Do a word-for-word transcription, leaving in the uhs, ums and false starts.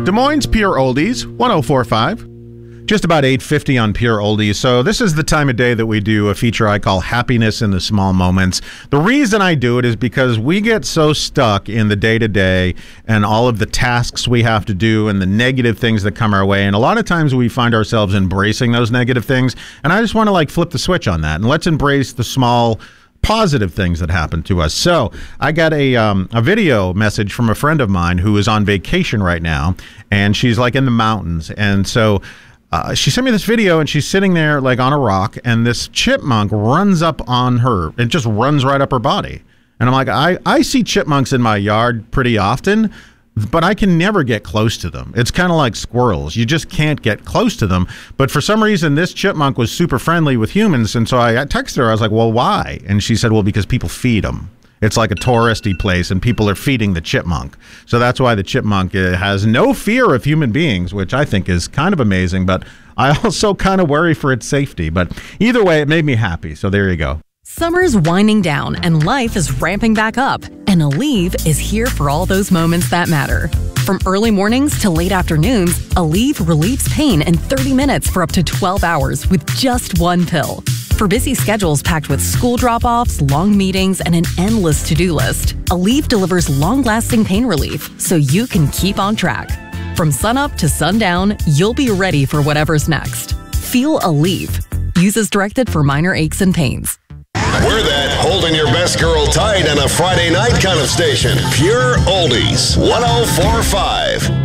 Des Moines Pure Oldies, one oh four point five. Just about eight fifty on Pure Oldies. So this is the time of day that we do a feature I call Happiness in the Small Moments. The reason I do it is because we get so stuck in the day-to-day and all of the tasks we have to do and the negative things that come our way. And a lot of times we find ourselves embracing those negative things. And I just want to like flip the switch on that. And let's embrace the small positive things that happen to us. So I got a um, a video message from a friend of mine who is on vacation right now. And she's like in the mountains. And so Uh, she sent me this video, and she's sitting there like on a rock, and this chipmunk runs up on her. It just runs right up her body. And I'm like, I, I see chipmunks in my yard pretty often, but I can never get close to them. It's kind of like squirrels. You just can't get close to them. But for some reason, this chipmunk was super friendly with humans, and so I, I texted her. I was like, well, why? And she said, well, because people feed them. It's like a touristy place, and people are feeding the chipmunk. So that's why the chipmunk uh, has no fear of human beings, which I think is kind of amazing. But I also kind of worry for its safety. But either way, it made me happy. So there you go. Summer's winding down, and life is ramping back up. And Aleve is here for all those moments that matter. From early mornings to late afternoons, Aleve relieves pain in thirty minutes for up to twelve hours with just one pill. For busy schedules packed with school drop-offs, long meetings, and an endless to-do list, Aleve delivers long-lasting pain relief so you can keep on track. From sunup to sundown, you'll be ready for whatever's next. Feel Aleve. Use as directed for minor aches and pains. We're that holding your best girl tight on a Friday night kind of station. Pure Oldies, one oh four point five.